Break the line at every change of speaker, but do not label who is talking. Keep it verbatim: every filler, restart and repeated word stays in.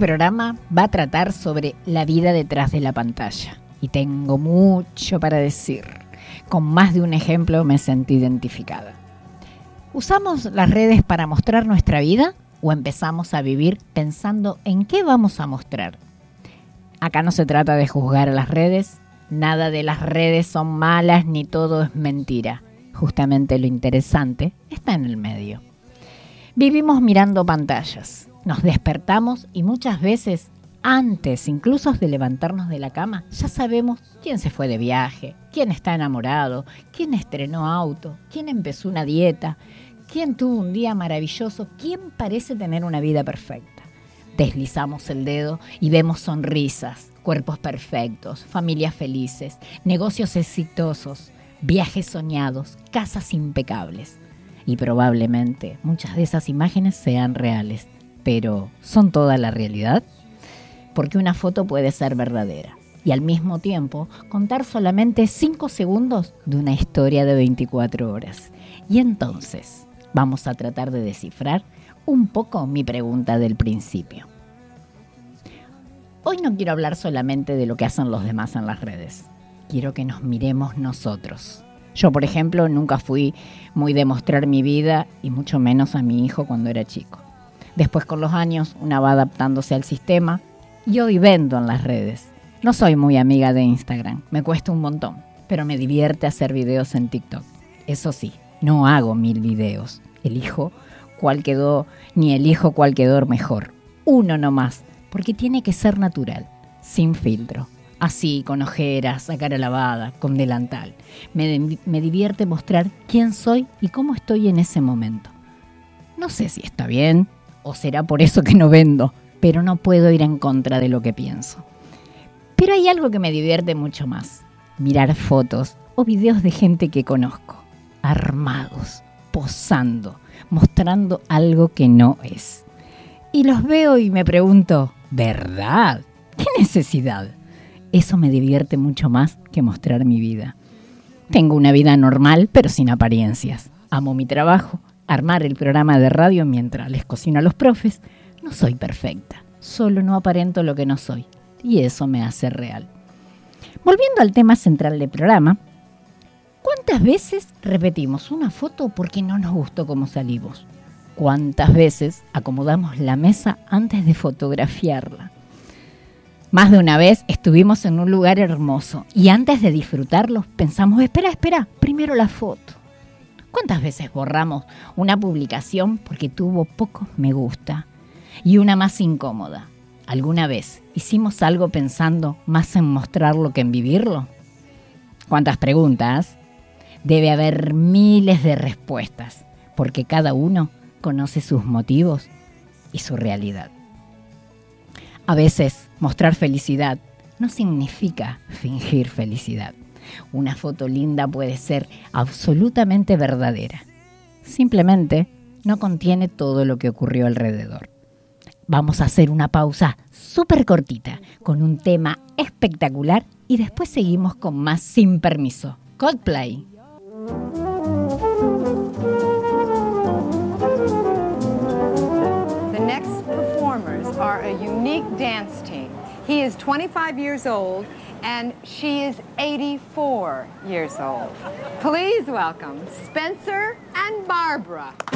programa va a tratar sobre la vida detrás de la pantalla. Y tengo mucho para decir. Con más de un ejemplo me sentí identificada. ¿Usamos las redes para mostrar nuestra vida o empezamos a vivir pensando en qué vamos a mostrar? Acá no se trata de juzgar a las redes. Nada de las redes son malas ni todo es mentira. Justamente lo interesante está en el medio. Vivimos mirando pantallas. Nos despertamos y muchas veces, antes incluso de levantarnos de la cama, ya sabemos quién se fue de viaje, quién está enamorado, quién estrenó auto, quién empezó una dieta, quién tuvo un día maravilloso, quién parece tener una vida perfecta. Deslizamos el dedo y vemos sonrisas, cuerpos perfectos, familias felices, negocios exitosos, viajes soñados, casas impecables. Y probablemente muchas de esas imágenes sean reales. Pero, ¿son toda la realidad? Porque una foto puede ser verdadera y al mismo tiempo contar solamente cinco segundos de una historia de veinticuatro horas. Y entonces vamos a tratar de descifrar un poco mi pregunta del principio. Hoy no quiero hablar solamente de lo que hacen los demás en las redes. Quiero que nos miremos nosotros. Yo, por ejemplo, nunca fui muy de mostrar mi vida y mucho menos a mi hijo cuando era chico. Después, con los años, una va adaptándose al sistema y hoy vendo en las redes. No soy muy amiga de Instagram, me cuesta un montón, pero me divierte hacer videos en TikTok. Eso sí, no hago mil videos. Elijo cuál quedó, ni elijo cuál quedó mejor. Uno nomás, porque tiene que ser natural, sin filtro. Así, con ojeras, a cara lavada, con delantal. Me, me divierte mostrar quién soy y cómo estoy en ese momento. No sé si está bien o será por eso que no vendo, pero no puedo ir en contra de lo que pienso. Pero hay algo que me divierte mucho más. Mirar fotos o videos de gente que conozco, armados, posando, mostrando algo que no es. Y los veo y me pregunto, ¿verdad? ¿Qué necesidad? Eso me divierte mucho más que mostrar mi vida. Tengo una vida normal, pero sin apariencias. Amo mi trabajo, armar el programa de radio mientras les cocino a los profes. No soy perfecta, solo no aparento lo que no soy. Y eso me hace real. Volviendo al tema central del programa, ¿cuántas veces repetimos una foto porque no nos gustó cómo salimos? ¿Cuántas veces acomodamos la mesa antes de fotografiarla? Más de una vez estuvimos en un lugar hermoso y antes de disfrutarlo pensamos, espera, espera, primero la foto. ¿Cuántas veces borramos una publicación porque tuvo pocos me gusta y una más incómoda? ¿Alguna vez hicimos algo pensando más en mostrarlo que en vivirlo? ¿Cuántas preguntas? Debe haber miles de respuestas, porque cada uno conoce sus motivos y su realidad. A veces, mostrar felicidad no significa fingir felicidad. Una foto linda puede ser absolutamente verdadera. Simplemente no contiene todo lo que ocurrió alrededor. Vamos a hacer una pausa súper cortita con un tema espectacular y después seguimos con más Sin Permiso. Coldplay.
The next performers are a unique dance team. He is twenty-five years old and she is eighty-four years old. Please welcome Spencer and Barbara.